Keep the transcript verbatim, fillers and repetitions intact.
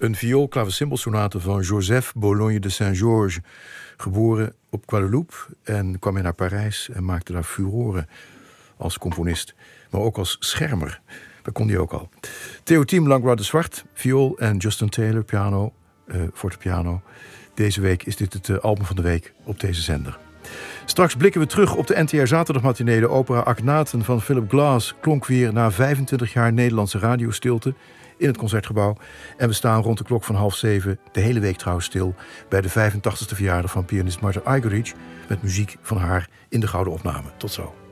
Een viool-klavecimbelsonate van Joseph Bologne de Saint-Georges. Geboren op Guadeloupe en kwam hij naar Parijs en maakte daar furoren als componist. Maar ook als schermer. Dat kon hij ook al. Théotime Langlois de Zwart, viool en Justin Taylor, piano, uh, fortepiano. Deze week is dit het uh, album van de week op deze zender. Straks blikken we terug op de N T R Zaterdagmatinee. De opera Akhenaten van Philip Glass klonk weer na vijfentwintig jaar Nederlandse radiostilte in het Concertgebouw. En we staan rond de klok van half zeven, de hele week trouwens stil, bij de vijfentachtigste verjaardag van pianist Martha Argerich met muziek van haar in de gouden opname. Tot zo.